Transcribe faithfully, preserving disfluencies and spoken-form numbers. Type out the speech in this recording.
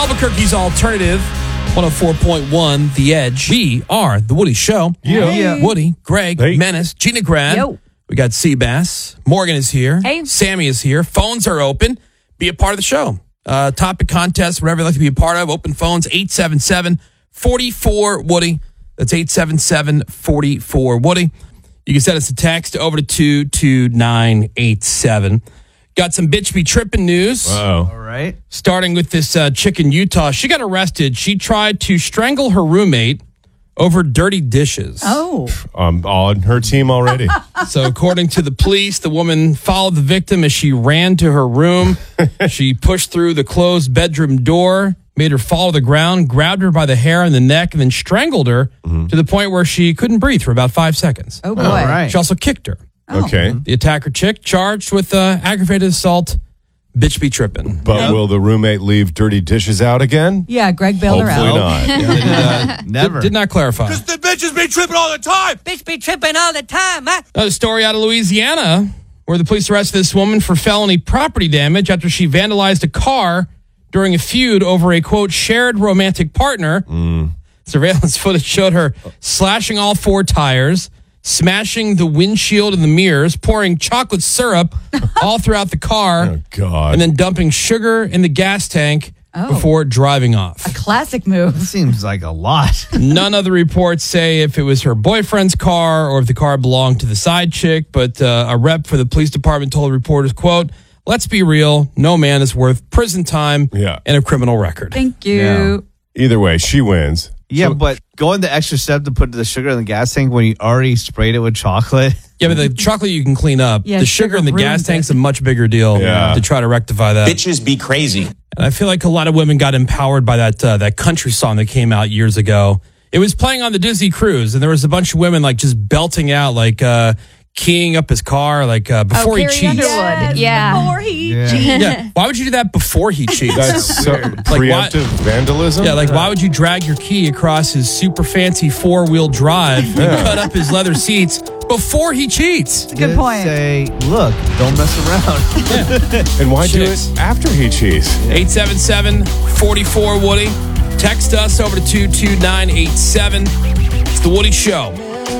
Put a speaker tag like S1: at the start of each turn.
S1: Albuquerque's alternative, one oh four point one, The Edge. We are The Woody Show.
S2: Yeah.
S3: Hey.
S1: Woody, Greg,
S2: Hey.
S1: Menace, Gina Grad.
S3: Yo.
S1: We got Seabass. Morgan is here.
S3: Hey.
S1: Sammy is here. Phones are open. Be a part of the show. Uh, topic contest, whatever you'd like to be a part of. Open phones, eight seven seven, four four, Woody. That's eight seven seven, four four, Woody. You can send us a text over to two two nine eight seven. Got some bitch be tripping news.
S2: Oh.
S4: All right.
S1: Starting with this uh, chick in Utah. She got arrested. She tried to strangle her roommate over dirty dishes.
S3: Oh.
S2: I'm on her team already.
S1: So according to the police, the woman followed the victim as she ran to her room. She pushed through the closed bedroom door, made her fall to the ground, grabbed her by the hair and the neck, and then strangled her
S2: Mm-hmm.
S1: to the point where she couldn't breathe for about five seconds.
S3: Oh, boy.
S4: All right.
S1: She also kicked her.
S2: Okay.
S1: The attacker chick charged with uh, aggravated assault. Bitch be tripping.
S2: But will the roommate leave dirty dishes out again?
S3: Yeah, Greg bailed her
S2: Hopefully
S3: out.
S2: not.
S1: Did, uh,
S4: Never.
S1: Did, did not clarify.
S5: The bitches be tripping all the time.
S3: Bitch be tripping all the time, huh?
S1: Another story out of Louisiana where the police arrested this woman for felony property damage after she vandalized a car during a feud over a, quote, shared romantic partner.
S2: Mm.
S1: Surveillance footage showed her slashing all four tires, smashing the windshield and the mirrors, pouring chocolate syrup all throughout the car,
S2: Oh, God.
S1: and then dumping sugar in the gas tank
S3: Oh.
S1: before driving off.
S3: Classic move.
S4: Seems like a lot.
S1: None of the reports say if it was her boyfriend's car or if the car belonged to the side chick, but uh, a rep for the police department told reporters, quote, "Let's be real, no man is worth prison time
S2: Yeah.
S1: and a criminal record."
S3: Thank you.
S4: Yeah.
S2: Either way, she wins.
S4: Yeah,
S2: So-
S4: but going the extra step to put the sugar in the gas tank when you already sprayed it with chocolate.
S1: Yeah, but the chocolate you can clean up.
S3: Yeah,
S1: the sugar
S3: sugar
S1: in the gas
S3: ruins
S1: tank's
S3: it.
S1: a much bigger deal
S2: Yeah.
S1: to try to rectify that.
S5: Bitches be crazy.
S1: And I feel like a lot of women got empowered by that uh, that country song that came out years ago. It was playing on the Disney cruise, and there was a bunch of women like just belting out, like uh, keying up his car, like uh, before
S3: oh,
S1: he
S3: Carrie
S1: cheats.
S3: Underwood. Yeah. Before he
S4: Yeah.
S3: cheats.
S1: Yeah, why would you do that before he cheats?
S2: That's so preemptive vandalism.
S1: Yeah, like why would you drag your key across his super fancy four wheel drive and cut up his leather seats before he cheats?
S3: Good
S4: Just
S3: point.
S4: Say, look, don't mess around.
S2: And why do
S1: Chicks.
S2: it after he cheats?
S1: eight seven seven, four four, Woody. Text us over to two two nine eight seven. It's The Woody Show.